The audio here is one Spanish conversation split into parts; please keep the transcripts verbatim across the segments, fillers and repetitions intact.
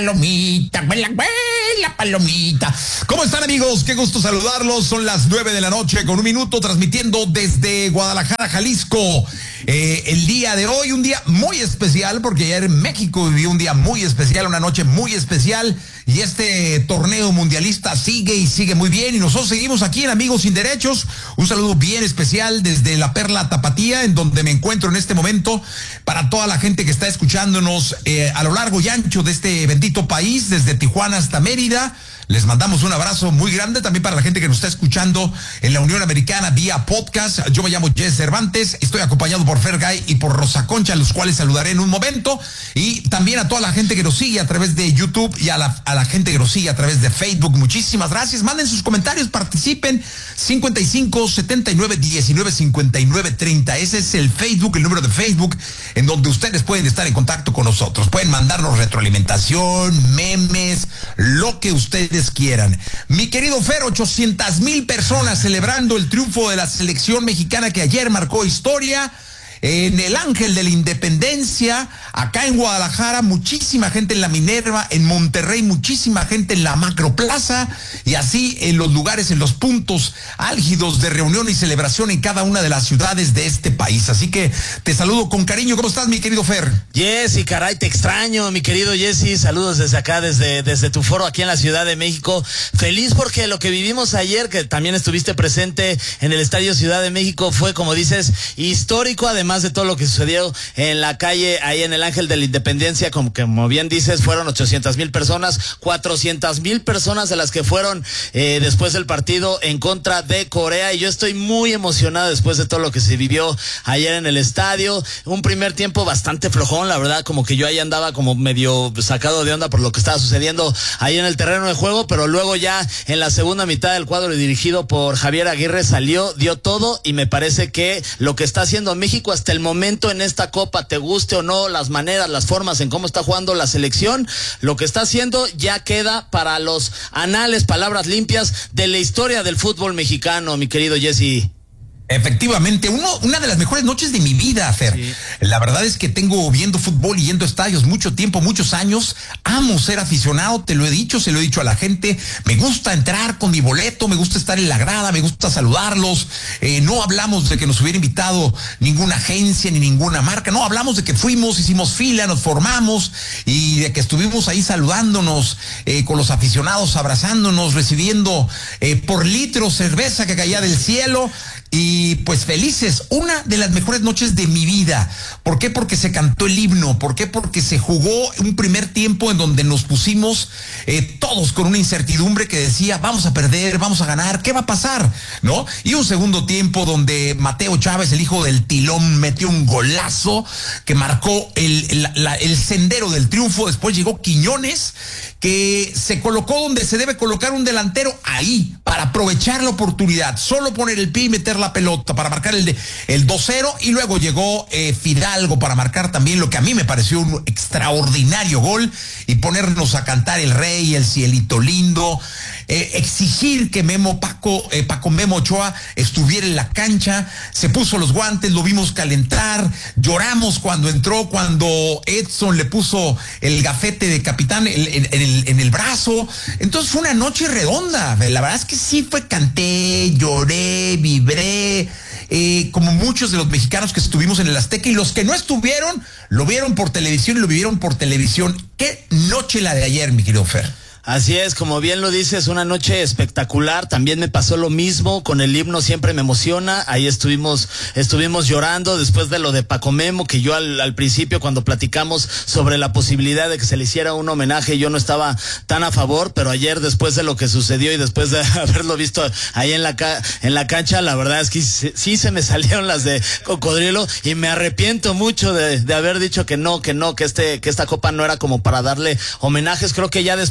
palomita, huela, huela, palomita. ¿Cómo están, amigos? Qué gusto saludarlos. Son las nueve de la noche con un minuto, transmitiendo desde Guadalajara, Jalisco. Eh, el día de hoy, un día muy especial, porque ayer en México vivió un día muy especial, una noche muy especial, y este torneo mundialista sigue y sigue muy bien, y nosotros seguimos aquí en Amigos Sin Derechos. Un saludo bien especial desde la Perla Tapatía, en donde me encuentro en este momento, para toda la gente que está escuchándonos eh, a lo largo y ancho de este bendito país, desde Tijuana hasta Mérida. Les mandamos un abrazo muy grande también para la gente que nos está escuchando en la Unión Americana vía podcast. Yo me llamo Jess Cervantes, estoy acompañado por Fergay y por Rosa Concha, a los cuales saludaré en un momento. Y también a toda la gente que nos sigue a través de YouTube y a la, a la gente que nos sigue a través de Facebook. Muchísimas gracias. Manden sus comentarios, participen. cincuenta y cinco, setenta y nueve, diecinueve, cincuenta y nueve, treinta. Ese es el Facebook, el número de Facebook, en donde ustedes pueden estar en contacto con nosotros. Pueden mandarnos retroalimentación, memes, lo que ustedes quieran. Mi querido Fer, ochocientas mil personas celebrando el triunfo de la selección mexicana que ayer marcó historia en el Ángel de la Independencia, acá en Guadalajara, muchísima gente en la Minerva, en Monterrey, muchísima gente en la Macroplaza, y así en los lugares, en los puntos álgidos de reunión y celebración en cada una de las ciudades de este país. Así que te saludo con cariño. ¿Cómo estás, mi querido Fer? Jessy, caray, te extraño, mi querido Jessy. Saludos desde acá, desde, desde tu foro aquí en la Ciudad de México. Feliz porque lo que vivimos ayer, que también estuviste presente en el Estadio Ciudad de México, fue, como dices, histórico, además Además de todo lo que sucedió en la calle, ahí en el Ángel de la Independencia, como, como bien dices, fueron ochocientas mil personas, cuatrocientas mil personas de las que fueron eh, después del partido en contra de Corea, y yo estoy muy emocionado después de todo lo que se vivió ayer en el estadio. Un primer tiempo bastante flojón, la verdad, como que yo ahí andaba como medio sacado de onda por lo que estaba sucediendo ahí en el terreno de juego, pero luego ya en la segunda mitad del cuadro dirigido por Javier Aguirre salió, dio todo, y me parece que lo que está haciendo México hasta el momento en esta Copa, te guste o no las maneras, las formas en cómo está jugando la selección, lo que está haciendo ya queda para los anales, palabras limpias de la historia del fútbol mexicano, mi querido Jessy. Efectivamente, uno, una de las mejores noches de mi vida, Fer. Sí. La verdad es que tengo viendo fútbol y yendo a estadios mucho tiempo, muchos años. Amo ser aficionado, te lo he dicho, se lo he dicho a la gente. Me gusta entrar con mi boleto, me gusta estar en la grada, me gusta saludarlos. Eh, no hablamos de que nos hubiera invitado ninguna agencia ni ninguna marca. No, hablamos de que fuimos, hicimos fila, nos formamos y de que estuvimos ahí saludándonos eh, con los aficionados, abrazándonos, recibiendo eh, por litro cerveza que caía del cielo. Y pues felices, una de las mejores noches de mi vida. ¿Por qué? Porque se cantó el himno. ¿Por qué? Porque se jugó un primer tiempo en donde nos pusimos eh, todos con una incertidumbre que decía, vamos a perder, vamos a ganar, ¿qué va a pasar? ¿No? Y un segundo tiempo donde Mateo Chávez, el hijo del Tilón, metió un golazo que marcó el, el, la, el sendero del triunfo. Después llegó Quiñones, que se colocó donde se debe colocar un delantero, ahí, para aprovechar la oportunidad, solo poner el pie y meter la pelota para marcar el, de, el dos cero, y luego llegó eh, Fidalgo para marcar también lo que a mí me pareció un extraordinario gol, y ponernos a cantar El Rey, El Cielito Lindo, eh, exigir que Memo Paco, eh, Paco Memo Ochoa estuviera en la cancha. Se puso los guantes, lo vimos calentar, lloramos cuando entró, cuando Edson le puso el gafete de capitán en, en, en, el, en el brazo. Entonces fue una noche redonda. La verdad es que sí fue, canté, lloré, vibré, eh, como muchos de los mexicanos que estuvimos en el Azteca, y los que no estuvieron lo vieron por televisión y lo vivieron por televisión. Qué noche la de ayer, mi querido Fer. Así es, como bien lo dices, una noche espectacular. También me pasó lo mismo con el himno, siempre me emociona. Ahí estuvimos, estuvimos llorando después de lo de Paco Memo, que yo al, al principio, cuando platicamos sobre la posibilidad de que se le hiciera un homenaje, yo no estaba tan a favor, pero ayer, después de lo que sucedió y después de haberlo visto ahí en la ca en la cancha, la verdad es que sí, sí se me salieron las de cocodrilo, y me arrepiento mucho de, de haber dicho que no, que no, que este, que esta copa no era como para darle homenajes. Creo que ya después de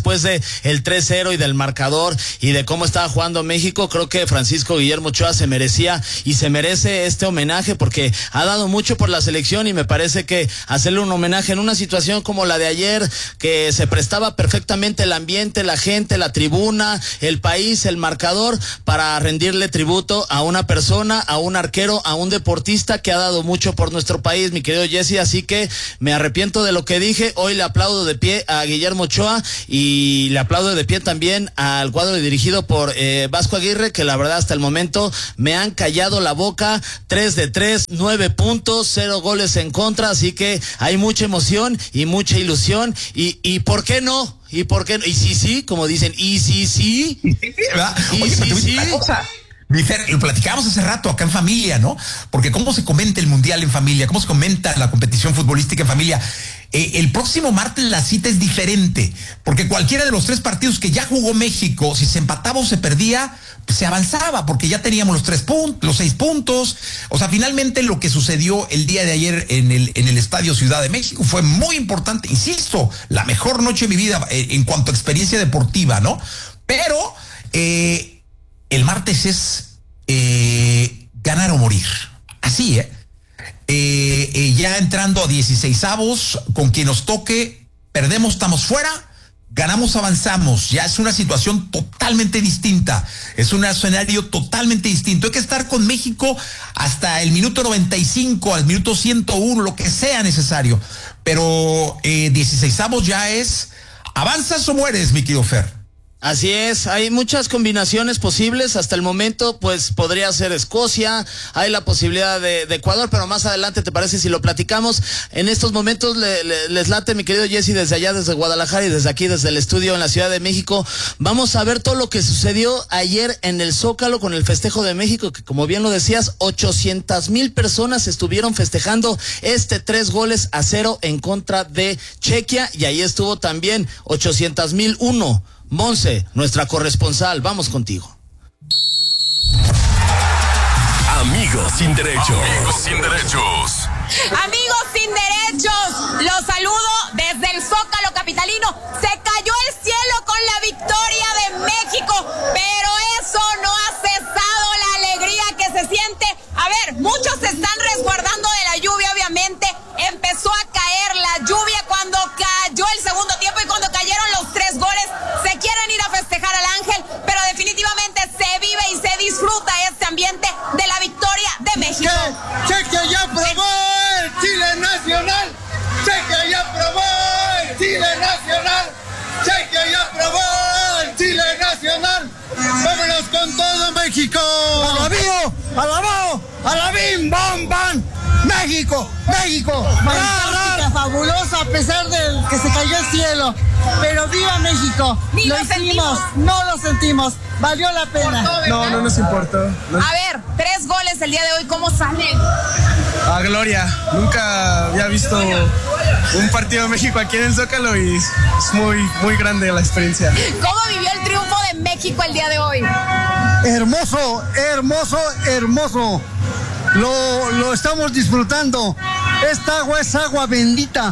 el tres cero y del marcador y de cómo estaba jugando México, creo que Francisco Guillermo Ochoa se merecía y se merece este homenaje porque ha dado mucho por la selección y me parece que hacerle un homenaje en una situación como la de ayer, que se prestaba perfectamente el ambiente, la gente, la tribuna, el país, el marcador, para rendirle tributo a una persona, a un arquero, a un deportista que ha dado mucho por nuestro país, mi querido Jesse, así que me arrepiento de lo que dije. Hoy le aplaudo de pie a Guillermo Ochoa y le aplaudo de pie también al cuadro dirigido por eh, Vasco Aguirre, que la verdad hasta el momento me han callado la boca. Tres de tres, nueve puntos, cero goles en contra, así que hay mucha emoción y mucha ilusión y, y ¿por qué no? ¿Y por qué no? Y sí, sí, como dicen, y sí, sí. Y sí, ¿verdad? Y Oye, sí, pero te voy a decir sí. una cosa. Mi Fer, lo platicábamos hace rato acá en familia, ¿no? Porque cómo se comenta el mundial en familia, cómo se comenta la competición futbolística en familia. Eh, el próximo martes la cita es diferente, porque cualquiera de los tres partidos que ya jugó México, si se empataba o se perdía, pues se avanzaba, porque ya teníamos los tres puntos, los seis puntos. O sea, finalmente lo que sucedió el día de ayer en el, en el Estadio Ciudad de México fue muy importante. Insisto, la mejor noche de mi vida eh, en cuanto a experiencia deportiva, ¿no? Pero, eh, el martes es eh, ganar o morir. Así, ¿eh? Eh, eh, ya entrando a dieciseisavos, con quien nos toque, perdemos, estamos fuera, ganamos, avanzamos. Ya es una situación totalmente distinta. Es un escenario totalmente distinto. Hay que estar con México hasta el minuto noventa y cinco, al minuto ciento uno, lo que sea necesario. Pero eh, dieciseisavos ya es avanzas o mueres, mi querido Fer. Así es, hay muchas combinaciones posibles. Hasta el momento, pues podría ser Escocia, hay la posibilidad de, de Ecuador, pero más adelante, ¿te parece si lo platicamos? En estos momentos le, le, les late, mi querido Jesse, desde allá, desde Guadalajara y desde aquí, desde el estudio en la Ciudad de México. Vamos a ver todo lo que sucedió ayer en el Zócalo con el festejo de México, que como bien lo decías, ochocientas mil personas estuvieron festejando este tres goles a cero en contra de Chequia, y ahí estuvo también ochocientas mil uno. Monse, nuestra corresponsal, vamos contigo. Amigos sin derechos. Amigos sin derechos. Amigos sin derechos, los saludo desde el Zócalo capitalino. Se cayó el cielo con la victoria de México, pero eso no ha cesado la alegría que se siente. A ver, muchos se están resguardando de la lluvia, obviamente. Empezó a caer la lluvia cuando cayó el segundo tiempo y cuando cayeron los tres goles. Se quieren ir a festejar al Ángel, pero definitivamente se vive y se disfruta este ambiente de la victoria de México. Chequia ya probó el Chile Nacional. Chequia ya probó el Chile Nacional. Chequia ya probó el Chile Nacional. Vámonos con todo México. Alabío, alabao, alabim, bam, bam. México, México. Fantástica, fabulosa, a pesar de que se cayó el cielo. Pero viva México. Ni lo lo hicimos, sentimos. no lo sentimos. Valió la pena. No, no nos importó. No. A ver, tres goles el día de hoy, ¿cómo salen? A gloria. Nunca había visto un partido de México aquí en el Zócalo y es muy, muy grande la experiencia. ¿Cómo vivió el triunfo de México el día de hoy? Hermoso, hermoso, hermoso. Lo, lo estamos disfrutando. Esta agua es agua bendita.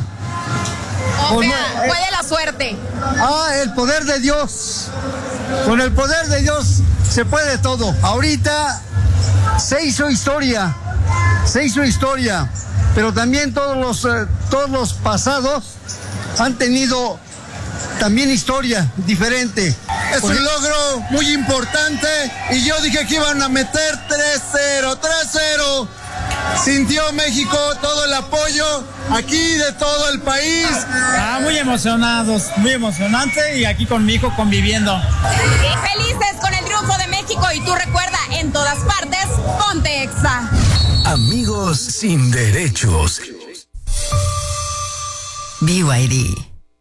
O Pues sea, no, eh. fue de la suerte. Ah, el poder de Dios. Con el poder de Dios se puede todo. Ahorita se hizo historia. Se hizo historia. Pero también todos los, eh, todos los pasados han tenido también historia diferente. Es un logro muy importante y yo dije que iban a meter tres cero, tres cero. Sintió México todo el apoyo aquí de todo el país. Ah, muy emocionados, muy emocionante y aquí con mi hijo conviviendo. Felices con el triunfo de México y tú recuerda, en todas partes, ponte Exa. Amigos sin derechos. B Y D.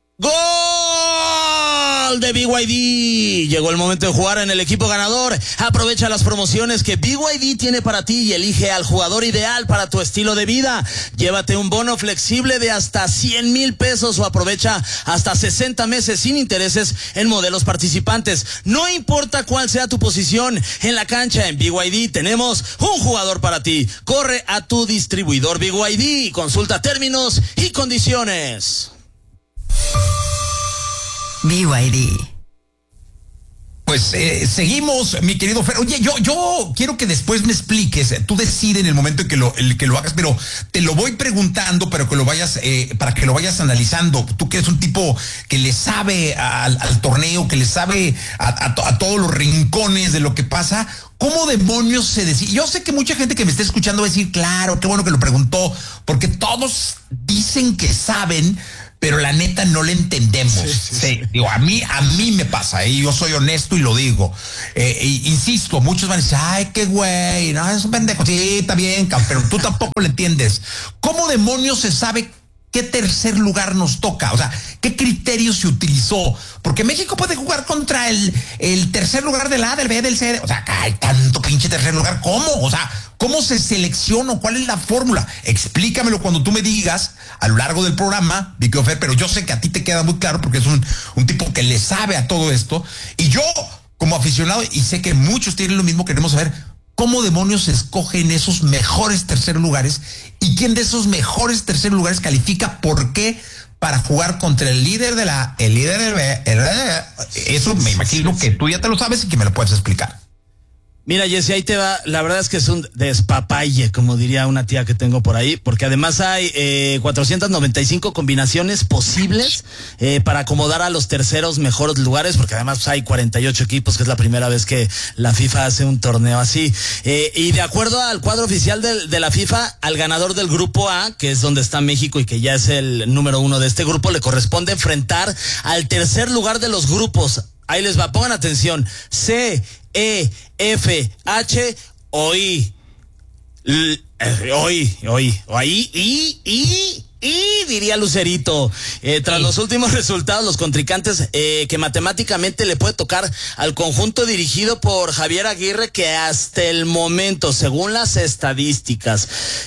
¡Gol de B Y D! Llegó el momento de jugar en el equipo ganador. Aprovecha las promociones que B Y D tiene para ti y elige al jugador ideal para tu estilo de vida. Llévate un bono flexible de hasta cien mil pesos o aprovecha hasta sesenta meses sin intereses en modelos participantes. No importa cuál sea tu posición en la cancha, en B Y D tenemos un jugador para ti. Corre a tu distribuidor B Y D y consulta términos y condiciones. B Y D. Pues eh, seguimos, mi querido Fer. Oye, yo, yo quiero que después me expliques. Tú decides en el momento en que lo, el que lo hagas, pero te lo voy preguntando, pero que lo vayas, eh, para que lo vayas analizando. Tú que eres un tipo que le sabe al, al torneo, que le sabe a, a, a todos los rincones de lo que pasa. ¿Cómo demonios se decide? Yo sé que mucha gente que me está escuchando va a decir, claro, qué bueno que lo preguntó, porque todos dicen que saben, pero la neta no le entendemos. Sí, sí, sí. Sí, digo, a mí, a mí me pasa, ¿eh? Yo soy honesto y lo digo. Eh, e, insisto, muchos van a decir, ay, qué güey, no, es un pendejo. Sí, está bien, pero tú tampoco le entiendes. ¿Cómo demonios se sabe qué tercer lugar nos toca? O sea, ¿qué criterio se utilizó? Porque México puede jugar contra el, el tercer lugar del A, del B, del C. O sea, hay tanto pinche tercer lugar. ¿Cómo? O sea, ¿cómo se selecciona? ¿Cuál es la fórmula? Explícamelo cuando tú me digas a lo largo del programa, Vicky Ofer, pero yo sé que a ti te queda muy claro porque es un, un tipo que le sabe a todo esto. Y yo, como aficionado, y sé que muchos tienen lo mismo, queremos saber cómo demonios se escogen esos mejores tercer lugares y quién de esos mejores tercer lugares califica, por qué, para jugar contra el líder de la, el líder del B. El, eso me imagino que tú ya te lo sabes y que me lo puedes explicar. Mira, Jesse, ahí te va. La verdad es que es un despapalle, como diría una tía que tengo por ahí, porque además hay eh, cuatrocientas noventa y cinco combinaciones posibles eh, para acomodar a los terceros mejores lugares, porque además pues, hay cuarenta y ocho equipos, que es la primera vez que la FIFA hace un torneo así. Eh, y de acuerdo al cuadro oficial de, de la FIFA, al ganador del grupo A, que es donde está México y que ya es el número uno de este grupo, le corresponde enfrentar al tercer lugar de los grupos. Ahí les va, pongan atención. C, E, F, H o I. L, eh, hoy, hoy, ahí, y, y, y, diría Lucerito. Eh, tras sí. los últimos resultados, los contrincantes eh, que matemáticamente le puede tocar al conjunto dirigido por Javier Aguirre, que hasta el momento, según las estadísticas,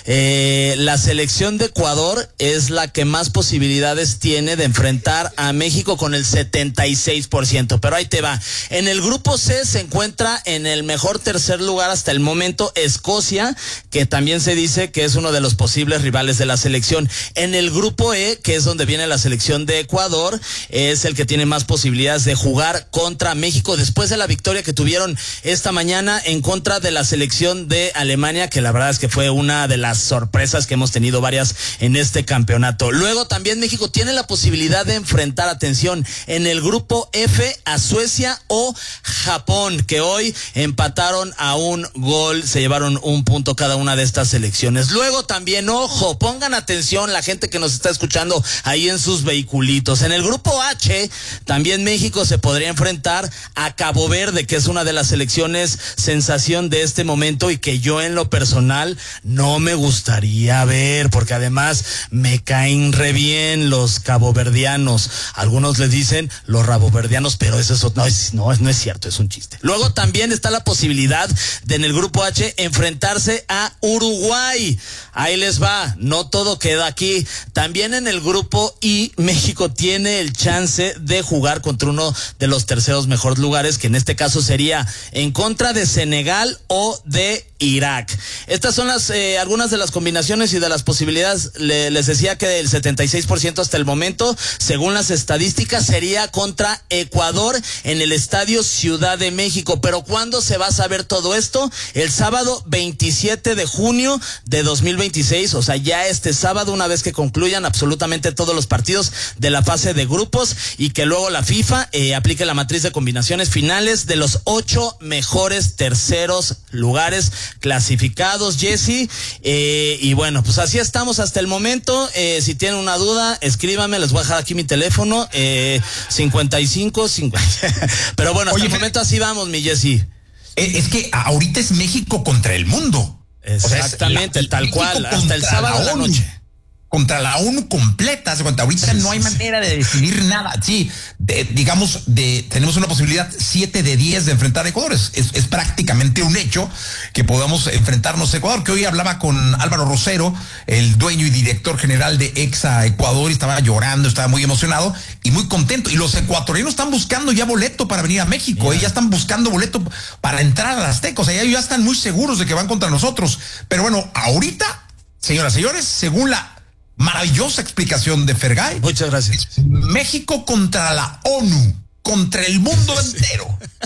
eh, la selección de Ecuador es la que más posibilidades tiene de enfrentar a México con el setenta y seis por ciento. Pero ahí te va. En el grupo C se encuentra en el mejor tercer lugar hasta el momento Escocia, que también se dice que es uno de los posibles rivales de la selección. En el grupo E, que es donde viene la selección de Ecuador, es el que tiene más posibilidades de jugar contra México después de la victoria que tuvieron esta mañana en contra de la selección de Alemania, que la verdad es que fue una de las sorpresas que hemos tenido varias en este campeonato. Luego también México tiene la posibilidad de enfrentar, atención, en el grupo F a Suecia o Japón, que hoy empataron a un gol, se llevaron un punto cada una de estas selecciones. Luego también, ojo, pongan atención la gente que nos está escuchando ahí en sus vehiculitos. En el grupo H, también México se podría enfrentar a Cabo Verde, que es una de las selecciones sensación de este momento y que yo en lo personal no me gustaría ver, porque además me caen re bien los caboverdianos. Algunos le dicen los raboverdianos, pero eso es, no, es, no, no es cierto, es un chiste. Luego también está la posibilidad de en el grupo H enfrentarse a Uruguay. Ahí les va, no todo queda aquí. También en el grupo I, México tiene el chance de jugar contra uno de los terceros mejores lugares, que en este caso sería en contra de Senegal o de Irak. Estas son las eh, algunas de las combinaciones y de las posibilidades. Le, les decía que el setenta y seis por ciento hasta el momento, según las estadísticas, sería contra Ecuador en el Estadio Ciudad de México. Pero ¿cuándo se va a saber todo esto? El sábado veintisiete de junio de dos mil veintiséis, o sea, ya este sábado, una vez que concluyan absolutamente todos los partidos de la fase de grupos y que luego la FIFA eh, aplique la matriz de combinaciones finales de los ocho mejores terceros lugares clasificados, Jesse. Eh, y bueno, pues así estamos hasta el momento. Eh, si tienen una duda, escríbame, les voy a dejar aquí mi teléfono, eh, cincuenta y cinco, cincuenta. Pero bueno, hasta Oye, el momento así vamos, mi Jesse. Es que ahorita es México contra el mundo. Exactamente, o sea, la, tal cual, hasta el sábado de la noche. Contra la ONU completa, ahorita sí, no hay sí, manera sí. de decidir nada. Sí, de, digamos, de tenemos una posibilidad siete de diez de enfrentar a Ecuador. Es, es, es prácticamente un hecho que podamos enfrentarnos a Ecuador, que hoy hablaba con Álvaro Rosero, el dueño y director general de Exa Ecuador, y estaba llorando, estaba muy emocionado y muy contento. Y los ecuatorianos están buscando ya boleto para venir a México, yeah. eh, ya están buscando boleto para entrar a las Azteca. O sea, ellos ya están muy seguros de que van contra nosotros. Pero bueno, ahorita, señoras y señores, según la maravillosa explicación de Fergay. Muchas gracias. México contra la ONU, contra el mundo entero.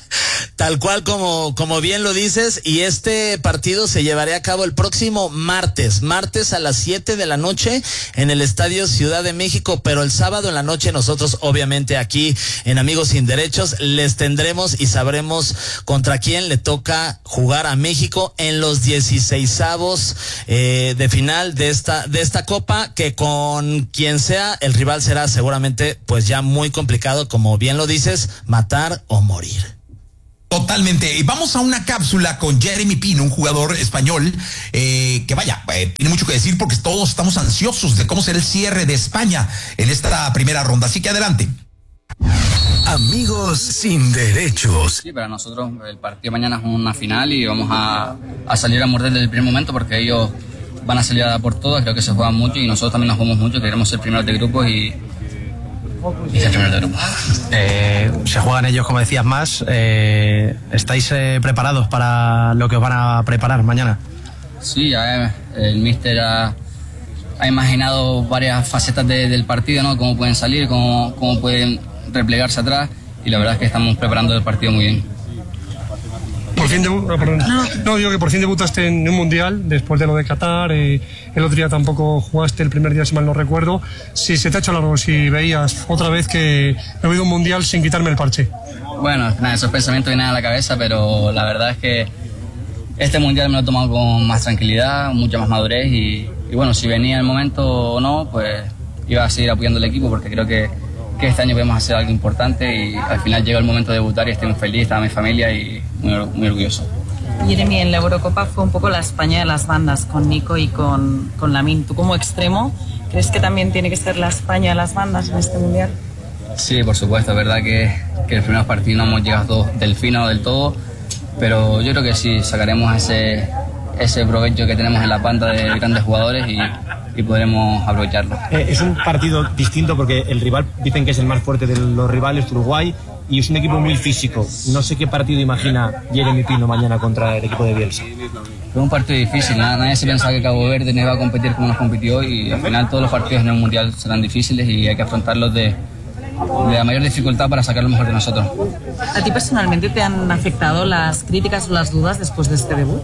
Tal cual como, como bien lo dices, y este partido se llevará a cabo el próximo martes, martes a las siete de la noche en el Estadio Ciudad de México, pero el sábado en la noche nosotros obviamente aquí en Amigos Sin Derechos les tendremos y sabremos contra quién le toca jugar a México en los dieciseisavos eh, de final de esta, de esta copa, que con quien sea el rival será seguramente pues ya muy complicado, como bien lo dices, matar o morir. Totalmente. Y vamos a una cápsula con Jeremy Pino, un jugador español eh, que vaya, eh, tiene mucho que decir porque todos estamos ansiosos de cómo será el cierre de España en esta primera ronda. Así que adelante. Amigos Sin Derechos. Sí, para nosotros el partido mañana es una final y vamos a, a salir a morder desde el primer momento porque ellos van a salir a dar por todas. Creo que se juegan mucho y nosotros también nos jugamos mucho. Queremos ser primeros de grupos y... Y ser primeros de grupo. Eh, se juegan ellos, como decías, más. Eh, ¿Estáis eh, preparados para lo que os van a preparar mañana? Sí, ya el míster ha, ha imaginado varias facetas de, del partido, ¿no? Cómo pueden salir, cómo, cómo pueden replegarse atrás, y la verdad es que estamos preparando el partido muy bien. Por fin debu- no, perdón. No. no, digo que por fin debutaste en un mundial después de lo de Qatar. Eh, el otro día tampoco jugaste el primer día, si mal no recuerdo. Si se te ha hecho largo, si veías otra vez que he habido un mundial sin quitarme el parche. Bueno, nada, esos pensamientos vienen a la cabeza, pero la verdad es que este mundial me lo he tomado con más tranquilidad, mucha más madurez y, y bueno, si venía el momento o no, pues iba a seguir apoyando al equipo porque creo que, que este año podemos hacer algo importante y al final llegó el momento de debutar y estoy muy feliz, estaba mi familia y muy, muy orgulloso. Jeremy, en la Eurocopa fue un poco la España de las bandas con Nico y con, con Lamine. Tú como extremo, ¿crees que también tiene que ser la España de las bandas en este mundial? Sí, por supuesto, es verdad que, que el primer partido no hemos llegado todos del fino del todo, pero yo creo que sí, sacaremos ese, ese provecho que tenemos en la banda de grandes jugadores y, y podremos aprovecharlo. Eh, es un partido distinto porque el rival, dicen que es el más fuerte de los rivales, Uruguay, y es un equipo muy físico. No sé qué partido imagina Jeremy Pino mañana contra el equipo de Bielsa. Fue un partido difícil, nadie, nadie se pensaba que Cabo Verde no iba a competir como nos compitió y al final todos los partidos en el Mundial serán difíciles y hay que afrontarlos de, de la mayor dificultad para sacar lo mejor de nosotros. ¿A ti personalmente te han afectado las críticas o las dudas después de este debut?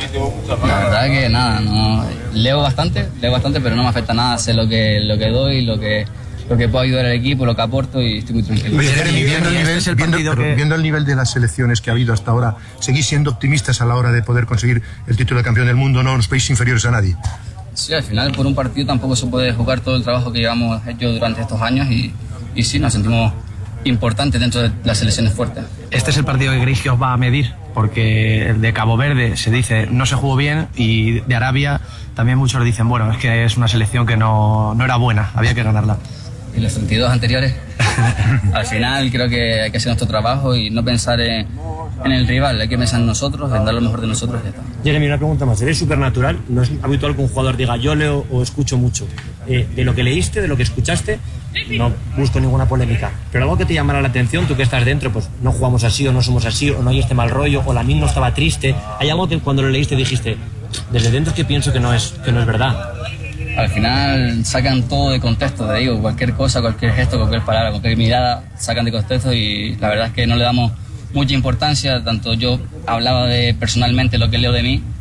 La verdad que nada, no, leo bastante, leo bastante, pero no me afecta nada, sé lo que, lo que doy, lo que... lo que puedo ayudar al equipo, lo que aporto y estoy muy tranquilo. Oye, Jeremy, viendo el nivel, este viendo, pero, que... viendo el nivel de las selecciones que ha habido hasta ahora, ¿seguís siendo optimistas a la hora de poder conseguir el título de campeón del mundo? ¿No os veis inferiores a nadie? Sí, al final por un partido tampoco se puede jugar todo el trabajo que llevamos hecho durante estos años y, y sí, nos sentimos importantes dentro de las selecciones fuertes. Este es el partido que creéis que os va a medir, porque el de Cabo Verde se dice no se jugó bien y de Arabia también muchos dicen, bueno, es que es una selección que no, no era buena, había que ganarla. Y los treinta y dos anteriores, al final creo que hay que hacer nuestro trabajo y no pensar en, en el rival, hay que pensar en nosotros, en dar lo mejor de nosotros y ya está. Jeremy, una pregunta más, eres supernatural, no es habitual que un jugador diga yo leo o escucho mucho. Eh, de lo que leíste, de lo que escuchaste, no busco ninguna polémica, pero algo que te llamara la atención, tú que estás dentro, pues no jugamos así o no somos así o no hay este mal rollo o Lamine no estaba triste, hay algo que cuando lo leíste dijiste, desde dentro es que pienso que no es, que no es verdad. Al final sacan todo de contexto, te digo, cualquier cosa, cualquier gesto, cualquier palabra, cualquier mirada, sacan de contexto y la verdad es que no le damos mucha importancia, tanto yo hablaba de personalmente lo que leo de mí.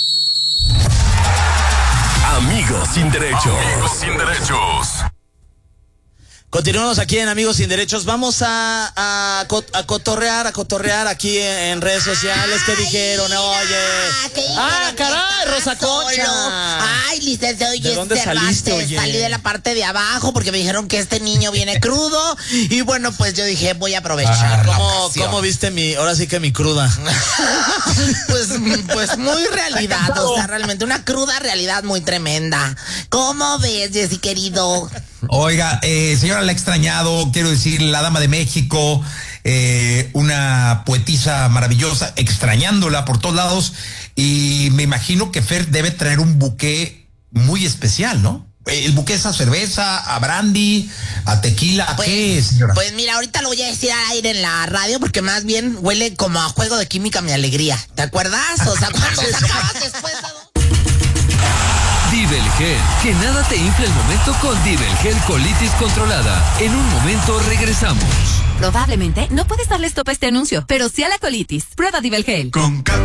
Amigos Sin Derechos. Amigos Sin Derechos. Continuamos aquí en Amigos Sin Derechos. Vamos a, a, a cotorrear, a cotorrear aquí en, en redes sociales. ¿Qué dijeron? Oye. Ah, caray, Rosa Concha. Ay, licenciado ¿De dónde saliste, oye? Salí de la parte de abajo porque me dijeron que este niño viene crudo. Y bueno, pues yo dije, voy a aprovechar. Ah, ¿Cómo, ¿Cómo viste mi, ahora sí que mi cruda? pues, pues muy realidad, o sea, realmente una cruda realidad muy tremenda. ¿Cómo ves, Jessy, querido? Oiga, eh, señora, la he extrañado, quiero decir, la dama de México, eh, una poetisa maravillosa, extrañándola por todos lados, y me imagino que Fer debe traer un buqué muy especial, ¿no? El buqué es a cerveza, a brandy, a tequila, ¿a pues, qué, señora? Pues mira, ahorita lo voy a decir al aire en la radio porque más bien huele como a juego de química mi alegría. ¿Te acuerdas? O sea, cuando sacabas después de... Divel Gel, que nada te infle el momento con Divel Gel Colitis Controlada. En un momento regresamos. Probablemente no puedes darle stop a este anuncio, pero sí a la colitis. Prueba Divelgel. Con